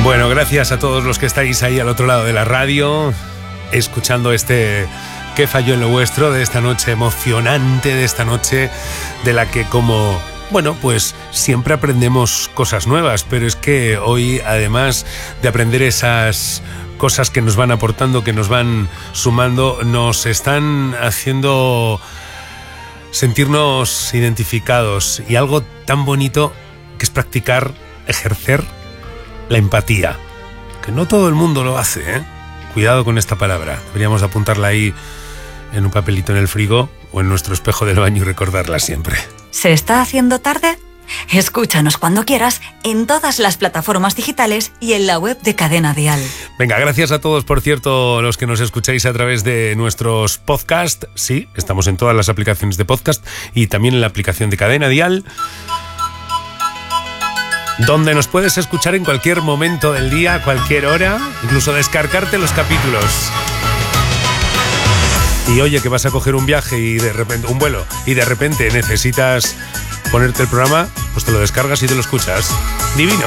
Bueno, gracias a todos los que estáis ahí al otro lado de la radio, escuchando este ¿Qué falló en lo vuestro? De esta noche emocionante, de esta noche de la que pues siempre aprendemos cosas nuevas, pero es que hoy, además de aprender esas cosas que nos van aportando, que nos van sumando, nos están haciendo sentirnos identificados, y algo tan bonito que es practicar, ejercer la empatía, que no todo el mundo lo hace, ¿eh? Cuidado con esta palabra, deberíamos apuntarla ahí en un papelito en el frigo o en nuestro espejo del baño y recordarla siempre. ¿Se está haciendo tarde? Escúchanos cuando quieras en todas las plataformas digitales y en la web de Cadena Dial. Venga, gracias a todos, por cierto, los que nos escucháis a través de nuestros podcasts. Sí, estamos en todas las aplicaciones de podcast y también en la aplicación de Cadena Dial, donde nos puedes escuchar en cualquier momento del día, a cualquier hora, incluso descargarte los capítulos. Y oye, que vas a coger un viaje y de repente, un vuelo, y de repente necesitas ponerte el programa, pues te lo descargas y te lo escuchas. Divino.